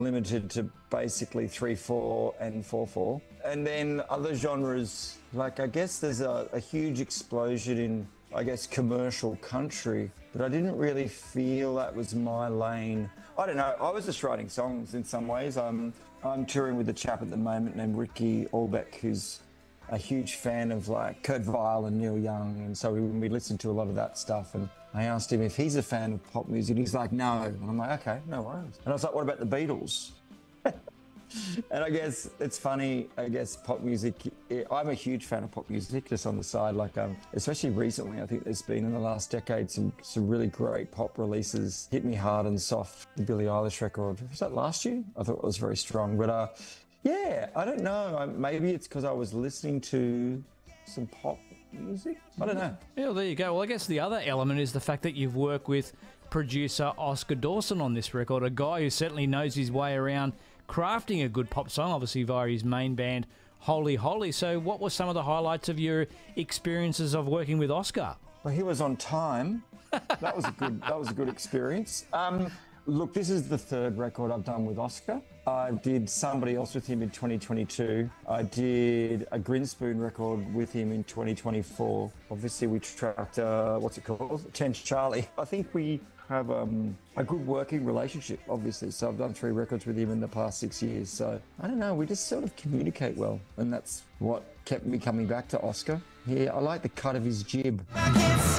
limited to basically 3/4 and 4/4. And then other genres, like I guess there's a huge explosion in, I guess, commercial country, but I didn't really feel that was my lane. I don't know, I was just writing songs in some ways. I'm touring with a chap at the moment named Ricky Albeck, who's a huge fan of like Kurt Weill and Neil Young, and so we listened to a lot of that stuff, and I asked him if he's a fan of pop music. He's like, no. And I'm like, okay, no worries. And I was like, what about the Beatles? And I guess it's funny, I guess pop music, I'm a huge fan of pop music, just on the side, like especially recently, I think there's been in the last decade some really great pop releases. Hit Me Hard and Soft, the Billie Eilish record, was that last year? I thought it was very strong, but yeah, I don't know, maybe it's because I was listening to some pop music, I don't know. Yeah, well, there you go. Well, I guess the other element is the fact that you've worked with producer Oscar Dawson on this record, a guy who certainly knows his way around crafting a good pop song, obviously via his main band, Holy Holy. So what were some of the highlights of your experiences of working with Oscar? Well, he was on time. That was a good experience. Look, this is the third record I've done with Oscar. I did Somebody Else with him in 2022. I did a Grinspoon record with him in 2024. Obviously, we tracked, what's it called? 10 Charlie. I think we have a good working relationship, obviously. So I've done 3 records with him in the past 6 years. So I don't know, we just sort of communicate well. And that's what kept me coming back to Oscar. Yeah, I like the cut of his jib.